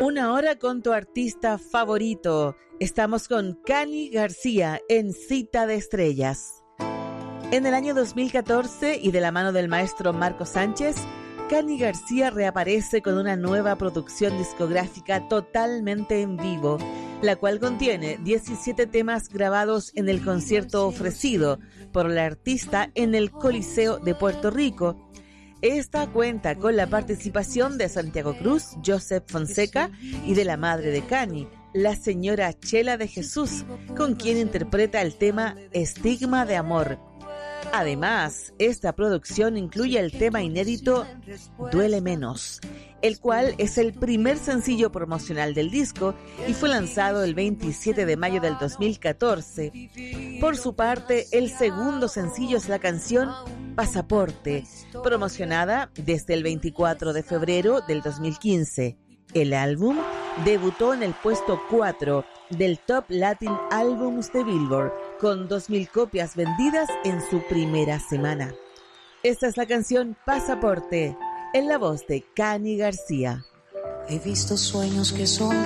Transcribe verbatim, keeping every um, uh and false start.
Una hora con tu artista favorito. Estamos con Cani García en Cita de Estrellas. En el año dos mil catorce y de la mano del maestro Marco Sánchez, Cani García reaparece con una nueva producción discográfica totalmente en vivo, la cual contiene diecisiete temas grabados en el concierto ofrecido por la artista en el Coliseo de Puerto Rico. Esta cuenta con la participación de Santiago Cruz, Joseph Fonseca y de la madre de Cani, la señora Chela de Jesús, con quien interpreta el tema Estigma de Amor. Además, esta producción incluye el tema inédito Duele Menos, el cual es el primer sencillo promocional del disco y fue lanzado el veintisiete de mayo del dos mil catorce. Por su parte, el segundo sencillo es la canción Pasaporte, promocionada desde el veinticuatro de febrero del dos mil quince. El álbum debutó en el puesto cuatro del Top Latin Albums de Billboard, con dos mil copias vendidas en su primera semana. Esta es la canción Pasaporte, en la voz de Cani García. He visto sueños que son